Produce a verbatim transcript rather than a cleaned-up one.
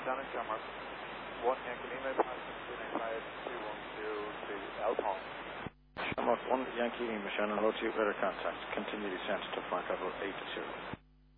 Johnny Shamrock. one Yankee Lima, passing two nine five two one zero to L Palm. Shamrock one Yankee Lima, Shannon, road to you, better contact. Continue descent to flight level eight zero.